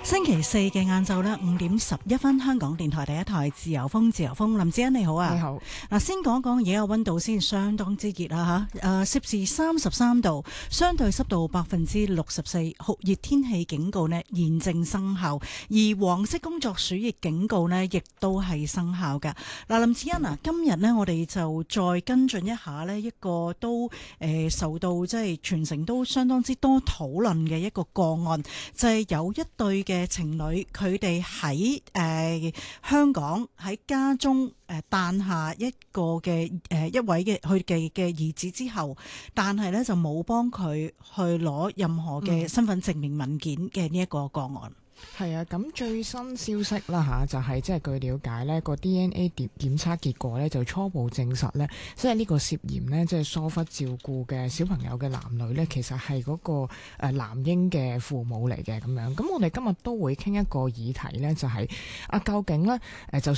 星期四嘅晏晝呢5:11，香港電台第一台自由風，自由風，林志欣你好啊。 你好。 嗱，先講講而家嘅溫度先，相當之熱啊吓，攝氏33度，相對濕度64%，酷熱天氣警告呢現正生效，而黃色工作暑熱警告呢亦都係生效嘅。嗱，林志欣啊，今日呢我哋就再跟進一下呢一個都受到即係全城都相當之多討論嘅一個個案，就係有一對嘅情侶，佢哋喺香港喺家中誕下一個嘅一位嘅佢哋嘅兒子之後，但係咧就冇幫佢去攞任何嘅身份證明文件嘅呢一個個案。 係啊，咁最新消息啦吓，就係即係據了解呢個 DNA 檢測結果呢，就初步證實呢，即係呢個涉嫌呢，即係疏忽照顧嘅小朋友嘅男女呢，其實係嗰個男嬰嘅父母嚟嘅咁樣。咁我哋今日都會傾一個議題呢，就係究竟呢，就